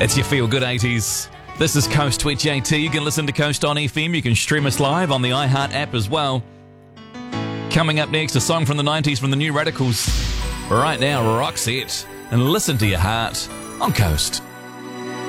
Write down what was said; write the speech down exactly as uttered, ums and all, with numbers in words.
It's your Feel Good eighties. This is Coast twenty-eight. You can listen to Coast on F M. You can stream us live on the iHeart app as well. Coming up next, a song from the nineties from the New Radicals. Right now, Roxette. And listen to your heart on Coast.